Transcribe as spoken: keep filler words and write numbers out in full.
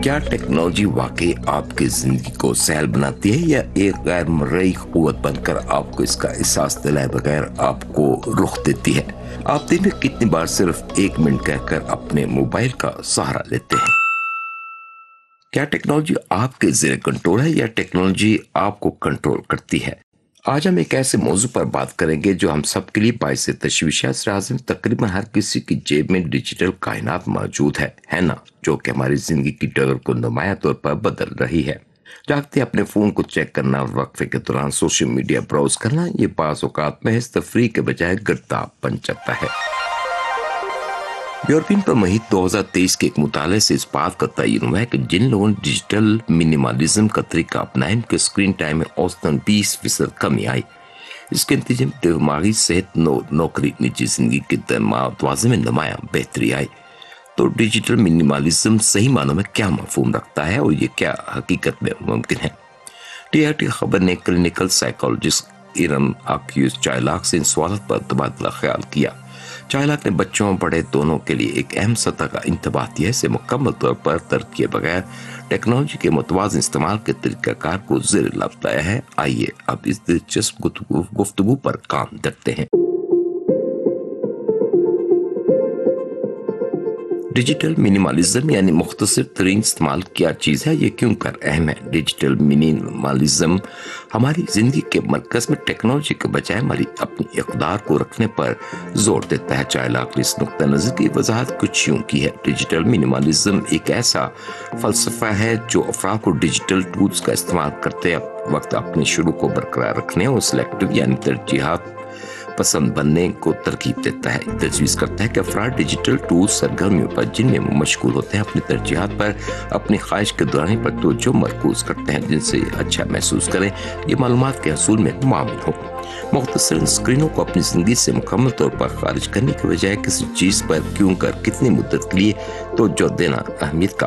क्या टेक्नोलॉजी वाकई आपकी जिंदगी को सहल बनाती है या एक गैर मर्ई कुव्वत बनकर आपको इसका एहसास दिलाए बगैर आपको रुख देती है? आप दिन में कितनी बार सिर्फ एक मिनट कहकर अपने मोबाइल का सहारा लेते हैं? क्या टेक्नोलॉजी आपके ज़ेरे कंट्रोल है या टेक्नोलॉजी आपको कंट्रोल करती है? आज हम एक ऐसे मौजू पर बात करेंगे जो हम सबके लिए बाइस तशवीश है। में तकरीबन हर किसी की जेब में डिजिटल कायनात मौजूद है है ना, जो कि हमारी जिंदगी की डगर को नुमाया तौर पर बदल रही है। जागते अपने फोन को चेक करना और वक्फे के दौरान सोशल मीडिया ब्राउज करना, ये बाज़ औक़ात महज तफरीह के बजाय गिरदाव बन जाता है। यूरोपियन पर महित दो हज़ार तेईस के एक मुताले से इस बात का तयन हुआ है कि जिन लोगों ने डिजिटल मिनिमलिज्म का तरीका अपनाया, उनके स्क्रीन टाइम में औसतन बीस फीसद कमी आई। इसके नतीजे में दिमागी सेहत, नो, नौकरी, निजी जिंदगी के तवाज़ुन में नुमाया बेहतरी आई। तो डिजिटल मिनिमलिज्म सही मानों में क्या मफहूम रखता है और ये क्या हकीकत में मुमकिन है? टी आर टी खबर ने क्लिनिकल साइकोलॉजिस्ट इरम आक्यूज चायलाक से इन सवालों पर तबादला ख्याल किया। चायलाक ने बच्चों और बड़े दोनों के लिए एक अहम सतह का इंतबाह दिया। इसे मुकम्मल तौर पर तर्क किए बगैर टेक्नोलॉजी के मुतवाज़िन इस्तेमाल के तरीक़ाकार को ज़ेर लफ्ज़ लाया है। आइए अब इस दिलचस्प गुफ्तगू पर काम करते हैं। डिजिटल मिनिमलिज्म यानी मुख्तसर तरीन इस्तेमाल क्या चीज़ है, ये क्यों कर अहम है? डिजिटल मिनिमलिज्म हमारी ज़िंदगी के मरकज़ में टेक्नोलॉजी के बजाय हमारी अपनी इक़्तिदार को रखने पर जोर देता है। चायलाक ने इस नुक्ता नज़र की वजाहत कुछ यूँ की है। डिजिटल मिनिमलिज्म एक ऐसा फ़लसफ़ा है जो अफराद को डिजिटल टूल्स का इस्तेमाल करते वक्त अपने शुरू को बरकरार रखने और सिलेक्टिव यानी तरजीहात पसंद बनने को तरकीब देता है। तजवीज़ करता है कि अफराद डिजिटल टूल सरगर्मियों पर जिनमें मशगूल होते हैं अपनी तरजीहात पर अपनी ख्वाहिश के दौरान पर तवज्जो मरकूज करते हैं, जिनसे अच्छा महसूस करें, ये मालूमात के हसूल में मामिल हो। मुख्तसर स्क्रीनों को अपनी जिंदगी से मुकम्मल तौर पर खारिज करने के बजाय किसी चीज़ पर क्यों कर कितनी मुद्दत के लिए तवज्जो देना अहमियत का